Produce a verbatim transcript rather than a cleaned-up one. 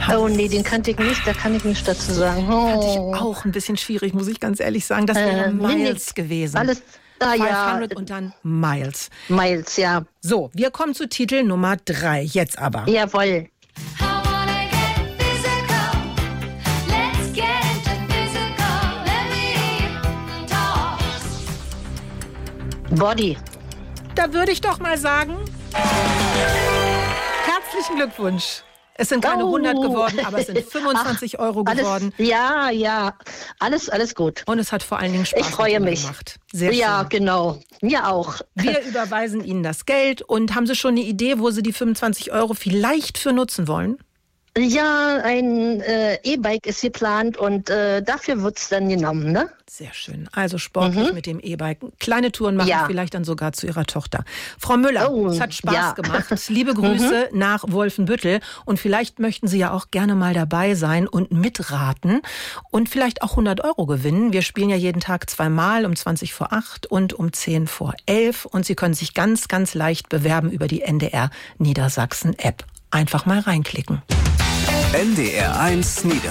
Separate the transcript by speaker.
Speaker 1: Oh nee, den kannte ich nicht, da kann ich nichts dazu sagen. Oh.
Speaker 2: Fand ich auch ein bisschen schwierig, muss ich ganz ehrlich sagen. Das wäre äh, Miles nee, gewesen.
Speaker 1: Alles, ah,
Speaker 2: fünfhundert
Speaker 1: ja.
Speaker 2: und dann Miles.
Speaker 1: Miles, ja.
Speaker 2: So, wir kommen zu Titel Nummer drei. Jetzt aber.
Speaker 1: Jawohl. Body.
Speaker 2: Da würde ich doch mal sagen, herzlichen Glückwunsch. Es sind keine
Speaker 1: oh.
Speaker 2: hundert geworden, aber es sind fünfundzwanzig Ach, Euro geworden.
Speaker 1: Alles, ja, ja, alles, alles gut.
Speaker 2: Und es hat vor allen Dingen Spaß
Speaker 1: ich freue mich.
Speaker 2: gemacht. Sehr
Speaker 1: ja,
Speaker 2: schön.
Speaker 1: genau. Mir auch.
Speaker 2: Wir überweisen Ihnen das Geld. Und haben Sie schon eine Idee, wo Sie die fünfundzwanzig Euro vielleicht für nutzen wollen?
Speaker 1: Ja, ein äh, E-Bike ist geplant und äh, dafür wird es dann genommen, ne?
Speaker 2: Sehr schön. Also sportlich
Speaker 1: mhm.
Speaker 2: mit dem E-Bike. Kleine Touren machen,
Speaker 1: ja.
Speaker 2: vielleicht dann sogar zu Ihrer Tochter. Frau Müller,
Speaker 1: oh,
Speaker 2: es hat Spaß
Speaker 1: ja.
Speaker 2: gemacht. Liebe Grüße mhm. nach Wolfenbüttel. Und vielleicht möchten Sie ja auch gerne mal dabei sein und mitraten und vielleicht auch hundert Euro gewinnen. Wir spielen ja jeden Tag zweimal um zwanzig vor acht und um zehn vor elf. Und Sie können sich ganz, ganz leicht bewerben über die N D R Niedersachsen App. Einfach mal reinklicken.
Speaker 3: N D R eins Niedersachsen.